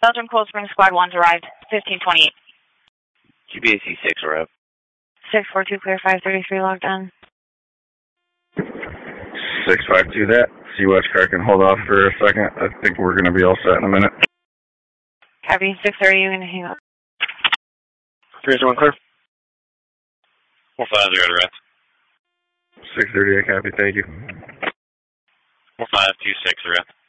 Belgium Cold Spring Squad 1's arrived, 1528. QBAC 6 rep. 642 clear 533 logged on. 652 that. Sea-Watch car can hold off for a second. I think we're going to be all set in a minute. Copy, 630, you're going to hang up. 301 clear. 450 to rep. 630, I copy, thank you. 4526 rep.